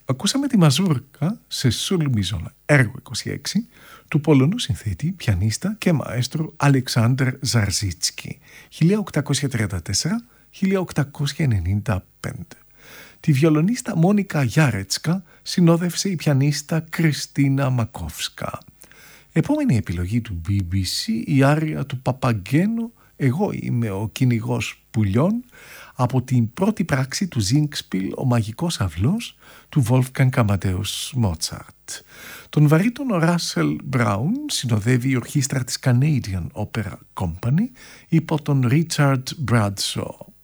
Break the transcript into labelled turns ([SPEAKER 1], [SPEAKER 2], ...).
[SPEAKER 1] Ακούσαμε τη Μαζούρκα σε Σουλ Μιζόν, έργο 26, του Πολωνού συνθέτη, πιανίστα και μαέστρου Αλεξάνδρ Ζαρζίτσκι, 1834-1895. Τη βιολονίστα Μόνικα Γιάρετσκα συνόδευσε η πιανίστα Κριστίνα Μακόφσκα. Επόμενη επιλογή του BBC, η άρια του Παπαγγένου «Εγώ είμαι ο κυνηγός πουλιών», από την πρώτη πράξη του Ζίνγκσπιλ «Ο μαγικός αυλός» του Wolfgang Amadeus Mozart. Τον βαρύτονο Russell Brown συνοδεύει η ορχήστρα της Canadian Opera Company υπό τον Richard Bradshaw.